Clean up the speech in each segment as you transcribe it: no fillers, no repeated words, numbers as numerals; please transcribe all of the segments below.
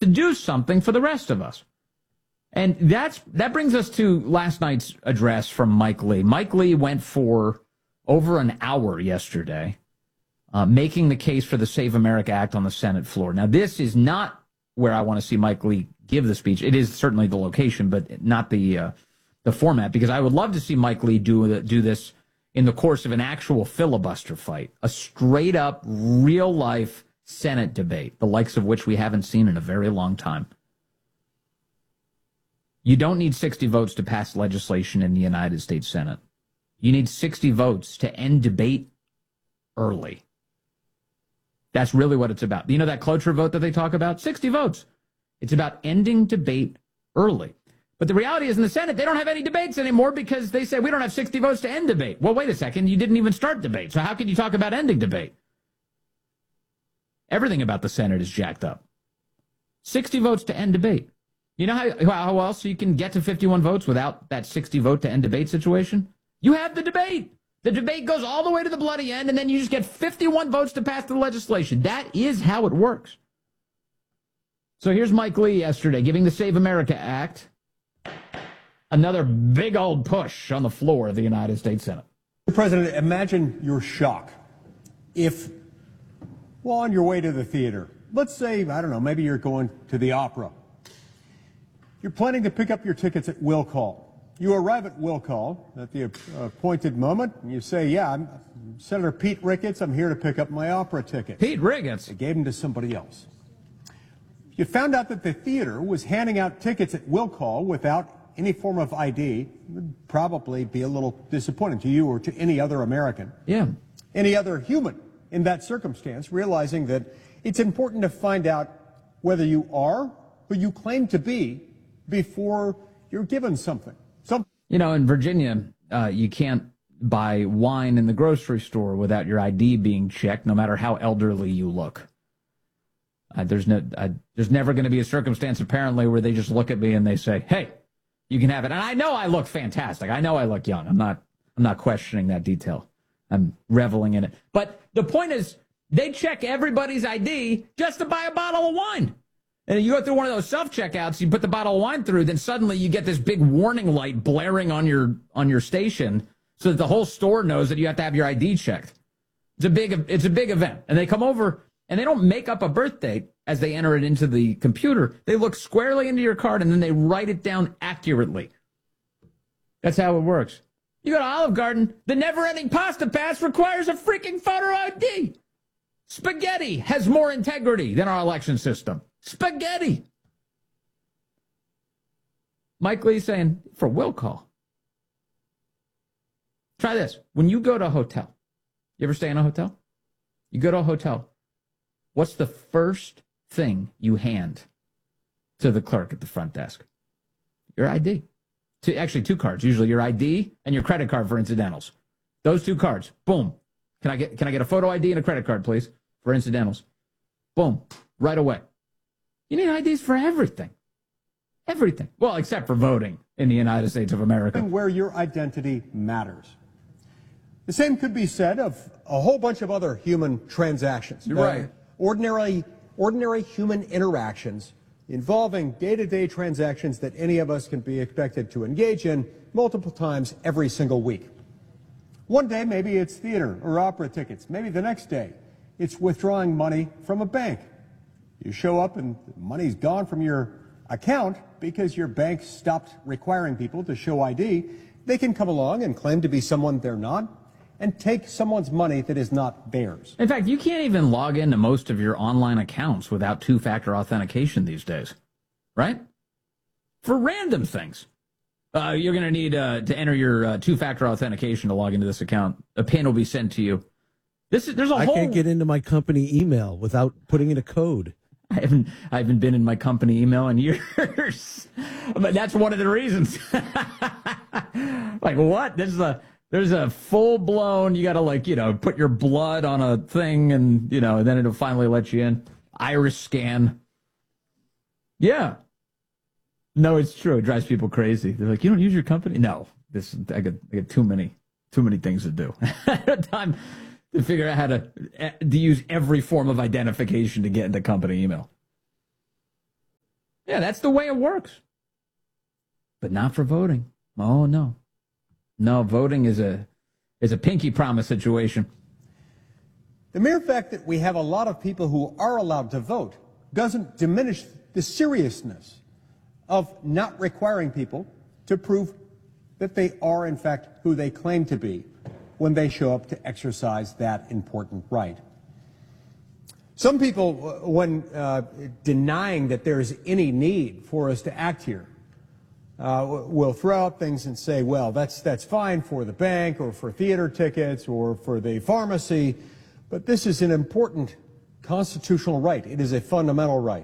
do something for the rest of us. And that brings us to last night's address from Mike Lee. Mike Lee went for over an hour yesterday, making the case for the Save America Act on the Senate floor. Now, this is not where I want to see Mike Lee give the speech. It is certainly the location, but not the format, because I would love to see Mike Lee do this in the course of an actual filibuster fight, a straight-up, real-life Senate debate, the likes of which we haven't seen in a very long time. You don't need 60 votes to pass legislation in the United States Senate. You need 60 votes to end debate early. That's really what it's about. You know that cloture vote that they talk about? 60 votes. It's about ending debate early. But the reality is in the Senate, they don't have any debates anymore because they say we don't have 60 votes to end debate. Well, wait a second. You didn't even start debate. So how can you talk about ending debate? Everything about the Senate is jacked up. 60 votes to end debate. You know how else you can get to 51 votes without that 60 vote to end debate situation? You have the debate. The debate goes all the way to the bloody end, and then you just get 51 votes to pass the legislation. That is how it works. So here's Mike Lee yesterday giving the Save America Act another big old push on the floor of the United States Senate. Mr. President, imagine your shock if, while on your way to the theater, let's say, I don't know, maybe you're going to the opera. You're planning to pick up your tickets at will call. You arrive at will call at the appointed moment, and you say, yeah, I'm Senator Pete Ricketts. I'm here to pick up my opera ticket. Pete Ricketts? They gave them to somebody else. You found out that the theater was handing out tickets at will call without any form of ID. It would probably be a little disappointing to you or to any other American. Yeah. Any other human in that circumstance, realizing that it's important to find out whether you are who you claim to be before you're given something. You know, in Virginia, you can't buy wine in the grocery store without your ID being checked, no matter how elderly you look. There's never going to be a circumstance, apparently, where they just look at me and they say, hey, you can have it. And I know I look fantastic. I know I look young. I'm not questioning that detail. I'm reveling in it. But the point is, they check everybody's ID just to buy a bottle of wine. And you go through one of those self-checkouts, you put the bottle of wine through, then suddenly you get this big warning light blaring on your station so that the whole store knows that you have to have your ID checked. It's a big event. And they come over, and they don't make up a birth date as they enter it into the computer. They look squarely into your card, and then they write it down accurately. That's how it works. You go to Olive Garden, the never-ending pasta pass requires a freaking photo ID. Spaghetti has more integrity than our election system. Spaghetti. Mike Lee saying, for will call. Try this. When you go to a hotel, you ever stay in a hotel? You go to a hotel. What's the first thing you hand to the clerk at the front desk? Your ID. Actually, two cards. Usually your ID and your credit card for incidentals. Those two cards. Boom. Can I get a photo ID and a credit card, please, for incidentals? Boom. Right away. You need IDs for everything. Everything. Well, except for voting in the United States of America. Where your identity matters. The same could be said of a whole bunch of other human transactions. You're right. Ordinary human interactions involving day-to-day transactions that any of us can be expected to engage in multiple times every single week. One day, maybe it's theater or opera tickets. Maybe the next day, it's withdrawing money from a bank. You show up and the money's gone from your account because your bank stopped requiring people to show ID. They can come along and claim to be someone they're not and take someone's money that is not theirs. In fact, you can't even log into most of your online accounts without two-factor authentication these days, right? For random things. You're going to need to enter your two-factor authentication to log into this account. A PIN will be sent to you. I can't get into my company email without putting in a code. I haven't been in my company email in years, but that's one of the reasons. Like what? There's a full blown. You got to put your blood on a thing, and then it'll finally let you in. Iris scan. Yeah. No, it's true. It drives people crazy. They're like, you don't use your company? No, I got too many things to do at a time to figure out how to use every form of identification to get into company email. Yeah, that's the way it works. But not for voting. Oh, no. No, voting is a pinky promise situation. The mere fact that we have a lot of people who are allowed to vote doesn't diminish the seriousness of not requiring people to prove that they are, in fact, who they claim to be when they show up to exercise that important right. Some people, when denying that there is any need for us to act here, will throw out things and say, well, that's fine for the bank or for theater tickets or for the pharmacy, but this is an important constitutional right. It is a fundamental right.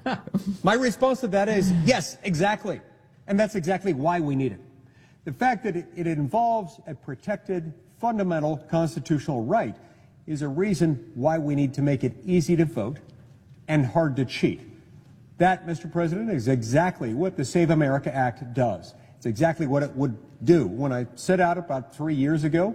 My response to that is, yes, exactly. And that's exactly why we need it. The fact that it involves a protected, fundamental constitutional right is a reason why we need to make it easy to vote and hard to cheat. That, Mr. President, is exactly what the Save America Act does. It's exactly what it would do. When I set out about 3 years ago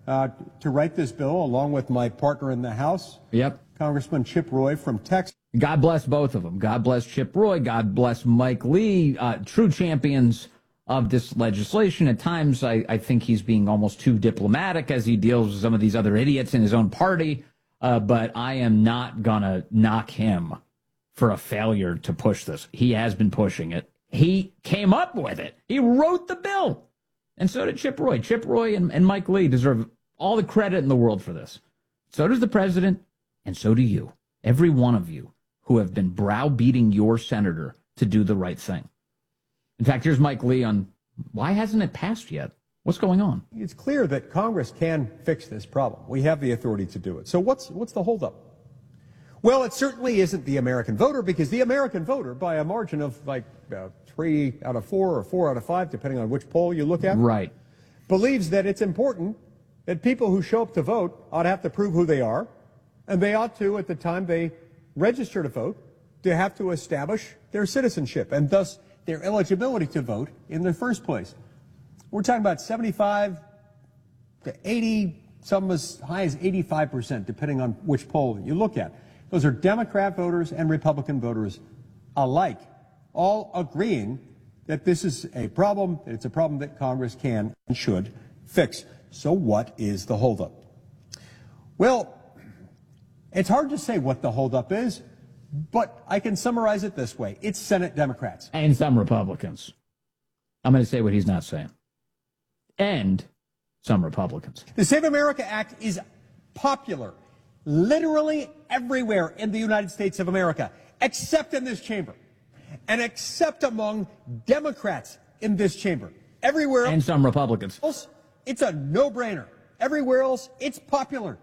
to write this bill, along with my partner in the House, Congressman Chip Roy from Texas. God bless both of them. God bless Chip Roy. God bless Mike Lee, true champions of this legislation. At times, I think he's being almost too diplomatic as he deals with some of these other idiots in his own party. But I am not going to knock him for a failure to push this. He has been pushing it. He came up with it. He wrote the bill. And so did Chip Roy. Chip Roy and Mike Lee deserve all the credit in the world for this. So does the president, and so do you. Every one of you who have been browbeating your senator to do the right thing. In fact, here's Mike Lee on why hasn't it passed yet? What's going on? It's clear that Congress can fix this problem. We have the authority to do it. So what's the holdup? Well, it certainly isn't the American voter, because the American voter, by a margin of like 3 out of 4 or 4 out of 5, depending on which poll you look at, right, believes that it's important that people who show up to vote ought to have to prove who they are, and they ought to, at the time they register to vote, to have to establish their citizenship and thus their eligibility to vote in the first place. We're talking about 75 to 80, some as high as 85%, depending on which poll you look at. Those are Democrat voters and Republican voters alike, all agreeing that this is a problem, that it's a problem that Congress can and should fix. So what is the holdup? Well, it's hard to say what the holdup is, but I can summarize it this way. It's Senate Democrats. And some Republicans. I'm going to say what he's not saying. And some Republicans. The Save America Act is popular literally everywhere in the United States of America, except in this chamber, and except among Democrats in this chamber. Everywhere and some Republicans. Else, it's a no-brainer. Everywhere else, it's popular.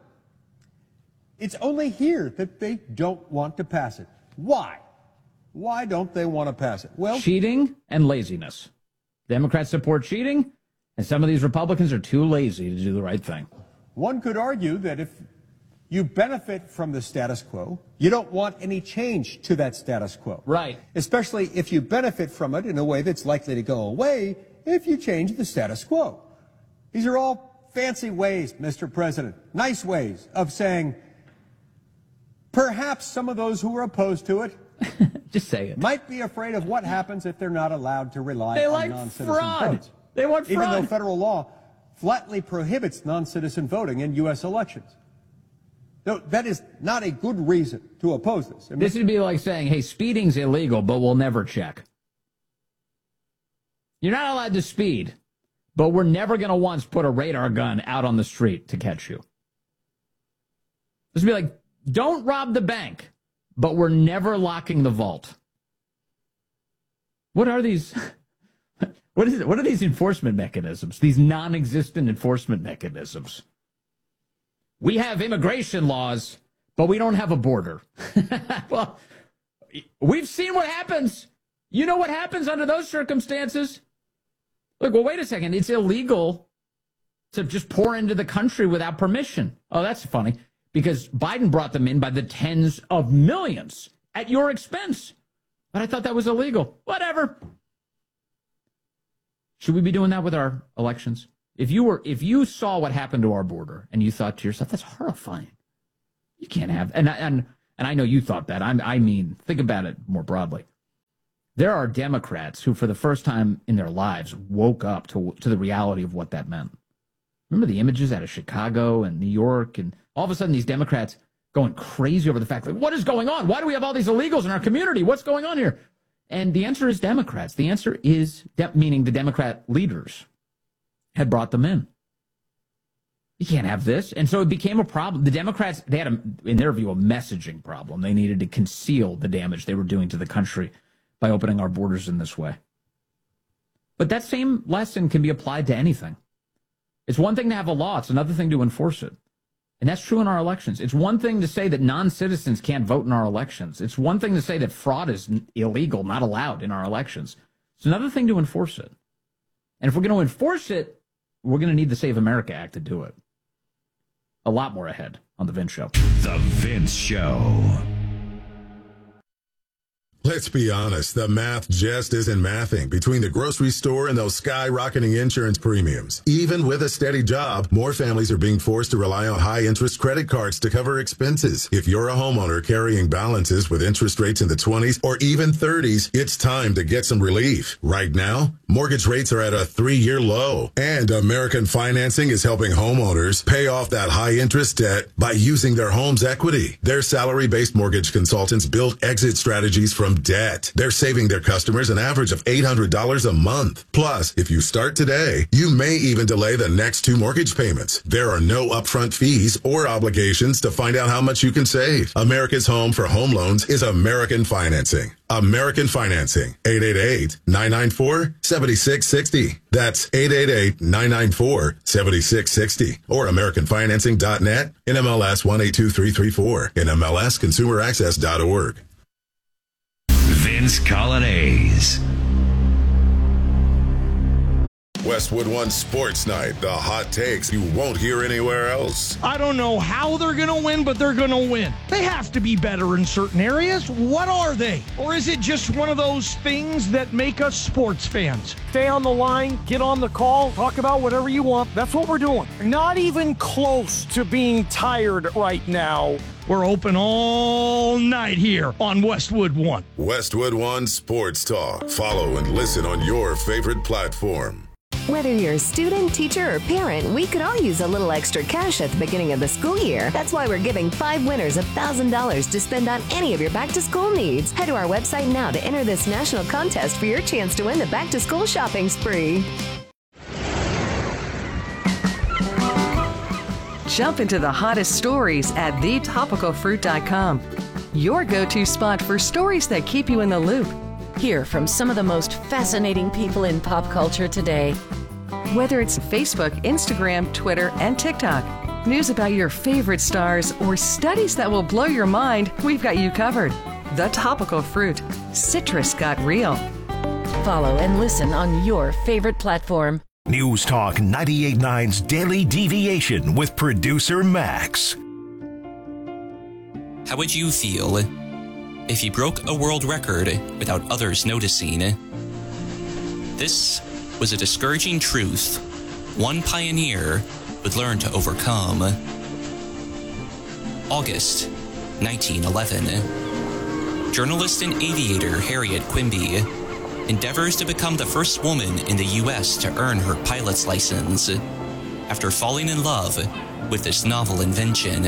It's only here that they don't want to pass it. Why? Why don't they want to pass it? Well, cheating and laziness. Democrats support cheating, and some of these Republicans are too lazy to do the right thing. One could argue that if you benefit from the status quo, you don't want any change to that status quo. Right. Especially if you benefit from it in a way that's likely to go away if you change the status quo. These are all fancy ways, Mr. President, nice ways of saying perhaps some of those who are opposed to it just say it. Might be afraid of what happens if they're not allowed to rely on non-citizen votes. They want fraud. Even though federal law flatly prohibits non-citizen voting in U.S. elections. No, that is not a good reason to oppose this. This would be like saying, hey, speeding's illegal, but we'll never check. You're not allowed to speed, but we're never going to once put a radar gun out on the street to catch you. This would be like, don't rob the bank, but we're never locking the vault. What are these? What is it? What are these enforcement mechanisms? These non-existent enforcement mechanisms. We have immigration laws, but we don't have a border. Well, we've seen what happens. You know what happens under those circumstances? Look, well, wait a second. It's illegal to just pour into the country without permission. Oh, that's funny. Because Biden brought them in by the tens of millions at your expense. But I thought that was illegal. Whatever. Should we be doing that with our elections? If you saw what happened to our border and you thought to yourself, that's horrifying. You can't have, and I know you thought that. I mean, think about it more broadly. There are Democrats who, for the first time in their lives, woke up to the reality of what that meant. Remember the images out of Chicago and New York, and all of a sudden these Democrats going crazy over the fact, like, what is going on? Why do we have all these illegals in our community? What's going on here? And the answer is Democrats. The answer is, meaning the Democrat leaders had brought them in. You can't have this. And so it became a problem. The Democrats, they had, in their view, a messaging problem. They needed to conceal the damage they were doing to the country by opening our borders in this way. But that same lesson can be applied to anything. It's one thing to have a law. It's another thing to enforce it. And that's true in our elections. It's one thing to say that non-citizens can't vote in our elections. It's one thing to say that fraud is illegal, not allowed in our elections. It's another thing to enforce it. And if we're going to enforce it, we're going to need the Save America Act to do it. A lot more ahead on The Vince Show. The Vince Show. Let's be honest, the math just isn't mathing between the grocery store and those skyrocketing insurance premiums. Even with a steady job, more families are being forced to rely on high-interest credit cards to cover expenses. If you're a homeowner carrying balances with interest rates in the 20s or even 30s, it's time to get some relief. Right now, mortgage rates are at a 3-year low, and American Financing is helping homeowners pay off that high-interest debt by using their home's equity. Their salary-based mortgage consultants build exit strategies from debt. They're saving their customers an average of $800 a month. Plus, if you start today, you may even delay the next 2 mortgage payments. There are no upfront fees or obligations to find out how much you can save. America's home for home loans is American Financing. American Financing. 888-994-7660. That's 888-994-7660. Or AmericanFinancing.net. NMLS 182334. NMLSConsumerAccess.org. Vince Colonnese. Westwood One Sports Night. The hot takes you won't hear anywhere else. I don't know how they're going to win, but they're going to win. They have to be better in certain areas. What are they? Or is it just one of those things that make us sports fans? Stay on the line, get on the call, talk about whatever you want. That's what we're doing. Not even close to being tired right now. We're open all night here on Westwood One. Westwood One Sports Talk. Follow and listen on your favorite platform. Whether you're a student, teacher, or parent, we could all use a little extra cash at the beginning of the school year. That's why we're giving 5 winners $1,000 to spend on any of your back-to-school needs. Head to our website now to enter this national contest for your chance to win the back-to-school shopping spree. Jump into the hottest stories at thetopicalfruit.com. Your go-to spot for stories that keep you in the loop. Hear from some of the most fascinating people in pop culture today. Whether it's Facebook, Instagram, Twitter, and TikTok, news about your favorite stars, or studies that will blow your mind, we've got you covered. The Topical Fruit. Citrus got real. Follow and listen on your favorite platform. News Talk 98.9's Daily Deviation with producer Max. How would you feel if you broke a world record without others noticing? This was a discouraging truth one pioneer would learn to overcome. August 1911. Journalist and aviator Harriet Quimby endeavors to become the first woman in the U.S. to earn her pilot's license after falling in love with this novel invention.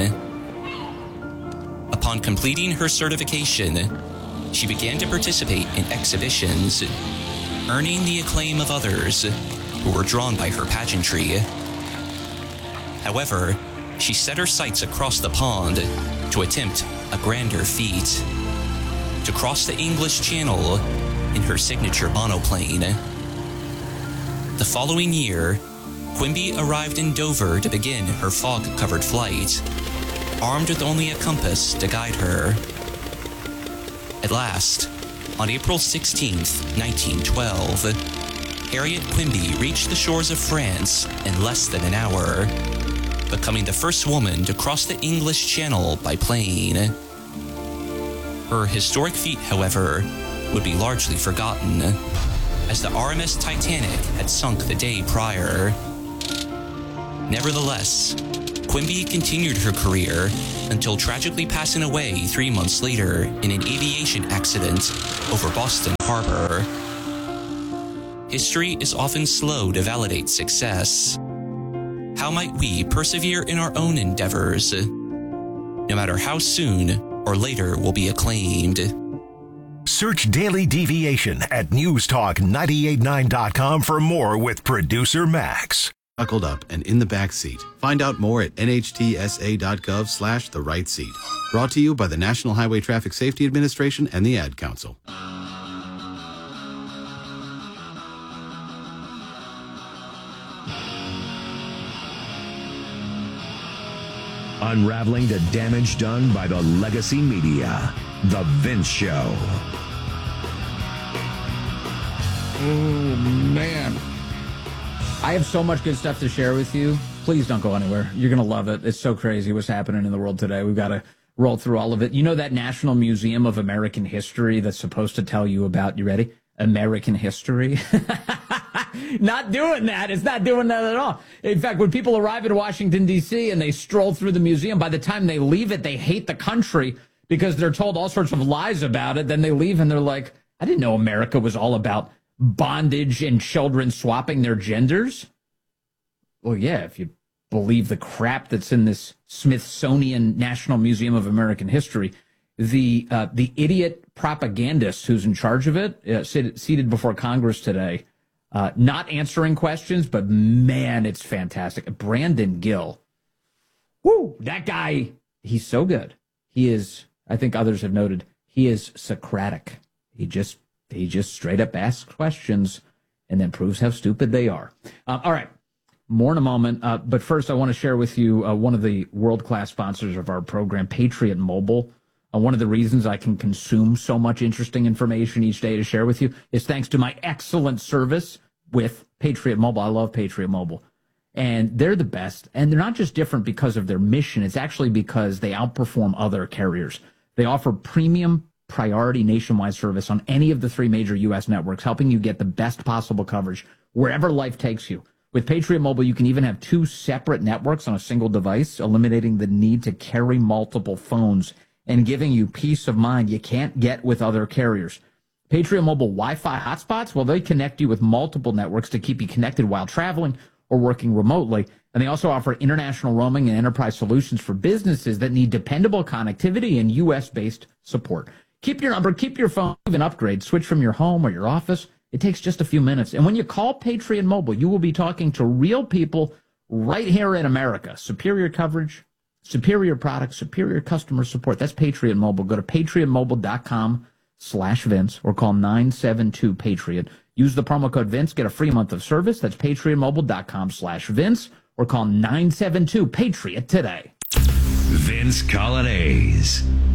Upon completing her certification, she began to participate in exhibitions, earning the acclaim of others who were drawn by her pageantry. However, she set her sights across the pond to attempt a grander feat: to cross the English Channel in her signature monoplane. The following year, Quimby arrived in Dover to begin her fog-covered flight, armed with only a compass to guide her. At last, on April 16th, 1912, Harriet Quimby reached the shores of France in less than an hour, becoming the first woman to cross the English Channel by plane. Her historic feat, however, would be largely forgotten, as the RMS Titanic had sunk the day prior. Nevertheless, Quimby continued her career until tragically passing away 3 months later in an aviation accident over Boston Harbor. History is often slow to validate success. How might we persevere in our own endeavors, no matter how soon or later we'll be acclaimed? Search Daily Deviation at newstalk989.com for more with producer Max. Buckled up and in the back seat. Find out more at nhtsa.gov/the right seat. Brought to you by the National Highway Traffic Safety Administration and the Ad Council. Unraveling the damage done by the legacy media. The Vince Show. Oh, man. I have so much good stuff to share with you. Please don't go anywhere. You're going to love it. It's so crazy what's happening in the world today. We've got to roll through all of it. You know that National Museum of American History that's supposed to tell you about, you ready? American history? Not doing that. It's not doing that at all. In fact, when people arrive in Washington, D.C. and they stroll through the museum, by the time they leave it, they hate the country because they're told all sorts of lies about it. Then they leave and they're like, I didn't know America was all about bondage and children swapping their genders. Well, yeah, if you believe the crap that's in this Smithsonian National Museum of American History. The idiot propagandist who's in charge of it, seated before Congress today, not answering questions, but man, it's fantastic. Brandon Gill. Woo! That guy, he's so good. He is, I think others have noted, he is Socratic. He just straight up asks questions and then proves how stupid they are. All right. More in a moment. But first, I want to share with you one of the world-class sponsors of our program, Patriot Mobile. One of the reasons I can consume so much interesting information each day to share with you is thanks to my excellent service with Patriot Mobile. I love Patriot Mobile. And they're the best. And they're not just different because of their mission. It's actually because they outperform other carriers. They offer premium priority nationwide service on any of the 3 major U.S. networks, helping you get the best possible coverage wherever life takes you. With Patriot Mobile, you can even have 2 separate networks on a single device, eliminating the need to carry multiple phones and giving you peace of mind you can't get with other carriers. Patriot Mobile Wi-Fi hotspots, well, they connect you with multiple networks to keep you connected while traveling or working remotely. And they also offer international roaming and enterprise solutions for businesses that need dependable connectivity and U.S.-based support. Keep your number, keep your phone, even upgrade, switch from your home or your office. It takes just a few minutes. And when you call Patriot Mobile, you will be talking to real people right here in America. Superior coverage, superior products, superior customer support. That's Patriot Mobile. Go to patriotmobile.com/Vince or call 972-PATRIOT. Use the promo code Vince. Get a free month of service. That's patriotmobile.com/Vince or call 972-PATRIOT today. Vince Colonnese.